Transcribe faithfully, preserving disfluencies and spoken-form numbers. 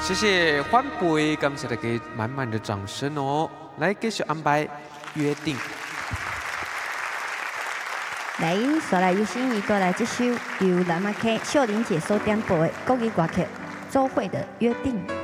谢谢欢杯，感谢大家满满的掌声哦。来，继续安排约定。 来，刷来有心意带来这首由南马溪秀玲姐所点播的国语歌曲《周慧的约定》。